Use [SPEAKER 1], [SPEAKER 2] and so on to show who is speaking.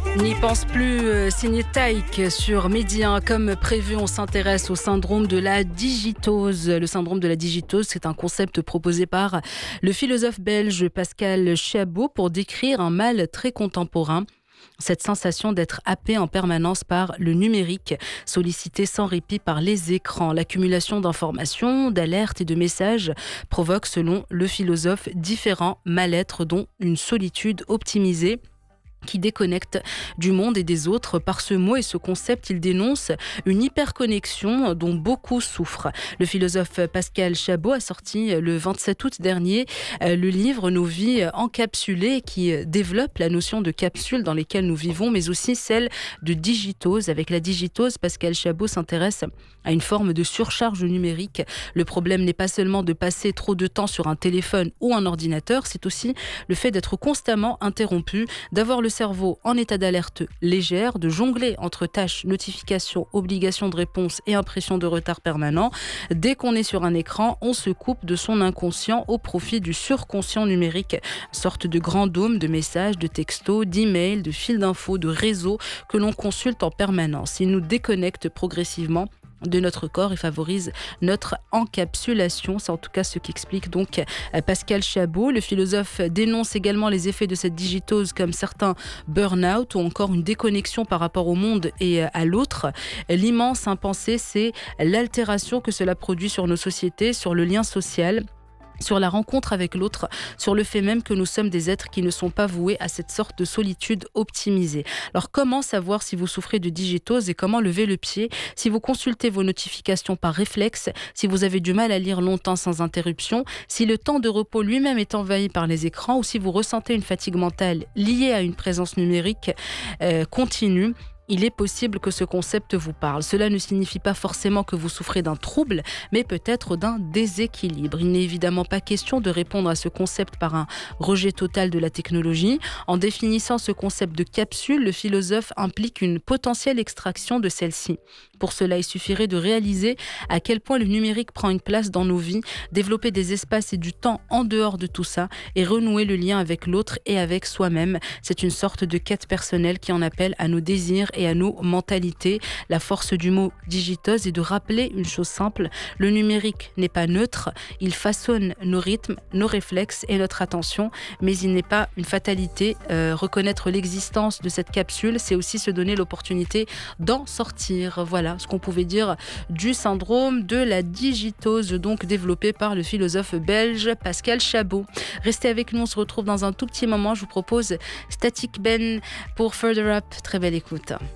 [SPEAKER 1] N'y pense plus, signé Taïk sur Média. Comme prévu, on s'intéresse au syndrome de la digitose. Le syndrome de la digitose, c'est un concept proposé par le philosophe belge Pascal Chabot pour décrire un mal très contemporain. Cette sensation d'être happé en permanence par le numérique, sollicité sans répit par les écrans. L'accumulation d'informations, d'alertes et de messages provoque, selon le philosophe, différents mal-être, dont une solitude optimisée qui déconnecte du monde et des autres. Par ce mot et ce concept, il dénonce une hyperconnexion dont beaucoup souffrent. Le philosophe Pascal Chabot a sorti le 27 août dernier le livre Nos vies encapsulées, qui développe la notion de capsules dans lesquelles nous vivons, mais aussi celle de digitose. Avec la digitose, Pascal Chabot s'intéresse à une forme de surcharge numérique. Le problème n'est pas seulement de passer trop de temps sur un téléphone ou un ordinateur, c'est aussi le fait d'être constamment interrompu, d'avoir le cerveau en état d'alerte légère, de jongler entre tâches, notifications, obligations de réponse et impression de retard permanent. Dès qu'on est sur un écran, on se coupe de son inconscient au profit du surconscient numérique, sorte de grand dôme de messages, de textos, d'emails, de fils d'infos, de réseaux que l'on consulte en permanence. Il nous déconnecte progressivement de notre corps et favorise notre encapsulation. C'est en tout cas ce qu'explique donc Pascal Chabot. Le philosophe dénonce également les effets de cette digitose comme certains burn-out ou encore une déconnexion par rapport au monde et à l'autre. L'immense impensé, c'est l'altération que cela produit sur nos sociétés, sur le lien social, sur la rencontre avec l'autre, sur le fait même que nous sommes des êtres qui ne sont pas voués à cette sorte de solitude optimisée. Alors comment savoir si vous souffrez de digitose et comment lever le pied? Si vous consultez vos notifications par réflexe, si vous avez du mal à lire longtemps sans interruption, si le temps de repos lui-même est envahi par les écrans ou si vous ressentez une fatigue mentale liée à une présence numérique continue, il est possible que ce concept vous parle. Cela ne signifie pas forcément que vous souffrez d'un trouble, mais peut-être d'un déséquilibre. Il n'est évidemment pas question de répondre à ce concept par un rejet total de la technologie. En définissant ce concept de capsule, le philosophe implique une potentielle extraction de celle-ci. Pour cela, il suffirait de réaliser à quel point le numérique prend une place dans nos vies, développer des espaces et du temps en dehors de tout ça et renouer le lien avec l'autre et avec soi-même. C'est une sorte de quête personnelle qui en appelle à nos désirs et à nos mentalités. La force du mot digitose est de rappeler une chose simple: le numérique n'est pas neutre, il façonne nos rythmes, nos réflexes et notre attention, mais il n'est pas une fatalité. Reconnaître l'existence de cette capsule, c'est aussi se donner l'opportunité d'en sortir. Voilà ce qu'on pouvait dire du syndrome de la digitose, donc développé par le philosophe belge Pascal Chabot. Restez avec nous, on se retrouve dans un tout petit moment. Je vous propose Static Ben pour Further Up. Très belle écoute.